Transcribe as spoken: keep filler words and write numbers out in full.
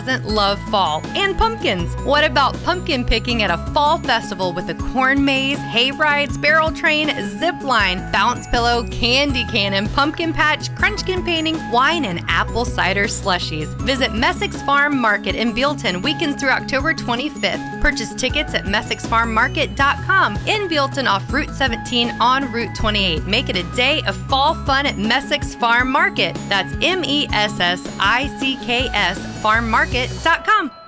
doesn't love fall and pumpkins. What about pumpkin picking at a fall festival with a corn maze, hay rides, barrel train, zip line, bounce pillow, candy cannon, pumpkin patch, crunchkin painting, wine, and apple cider slushies? Visit Messick's Farm Market in Bealton weekends through October twenty-fifth. Purchase tickets at messicks farm market dot com in Bealton off Route seventeen on Route twenty-eight. Make it a day of fall fun at Messick's Farm Market. That's M E S S I C K S farm market dot com.